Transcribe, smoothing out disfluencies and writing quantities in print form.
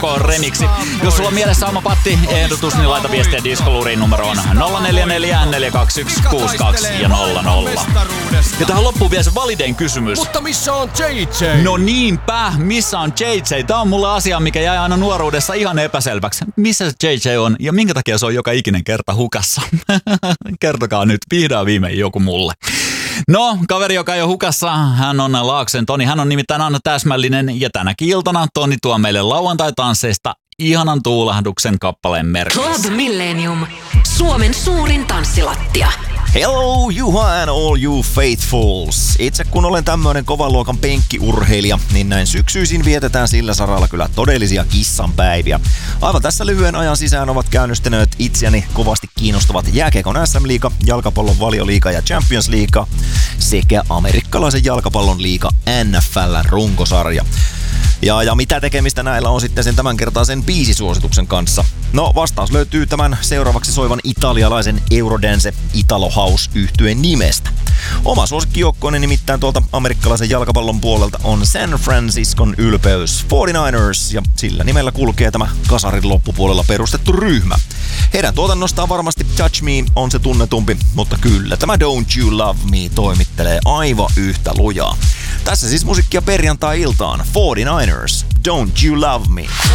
remiksi. Jos sulla on mielessä oma patti-ehdotus, niin laita viestiä Discoluuriin numeroon 044 421 62 ja 00. Ja tähän loppuun vielä se validein kysymys. Mutta missä on JJ? No niinpä, missä on JJ? Tää on mulle asia, mikä jäi aina nuoruudessa ihan epäselväksi. Missä se JJ on ja minkä takia se on joka ikinen kerta hukassa? Kertokaa nyt vihdoin viimein joku mulle. No, kaveri, joka ei ole hukassa, hän on Laaksen Toni. Hän on nimittäin aina täsmällinen ja tänäkin iltana Toni tuo meille lauantai-tansseista ihanan tuulahduksen kappaleen merkeissä. Club Millennium, Suomen suurin tanssilattia. Hello Juha and all you faithfuls. Itse kun olen tämmöinen kovan luokan penkkiurheilija, niin näin syksyisin vietetään sillä saralla kyllä todellisia kissanpäiviä. Aivan tässä lyhyen ajan sisään ovat käynnistyneet itseäni kovasti kiinnostavat jääkiekon SM-liiga, jalkapallon valioliiga ja Champions League sekä amerikkalaisen jalkapallon liiga NFL:n runkosarja. Ja mitä tekemistä näillä on sitten sen tämänkertaisen biisisuosituksen kanssa? No, vastaus löytyy tämän seuraavaksi soivan italialaisen Eurodance Italo House -yhtyeen nimestä. Oma suosikkijoukkoinen nimittäin tuolta amerikkalaisen jalkapallon puolelta on San Franciscon ylpeys 49ers, ja sillä nimellä kulkee tämä kasarin loppupuolella perustettu ryhmä. Heidän tuotannostaan varmasti Touch Me on se tunnetumpi, mutta kyllä tämä Don't You Love Me toimittelee aivan yhtä lujaa. Tässä siis musiikkia perjantai-iltaan 49ers, Don't You Love Me.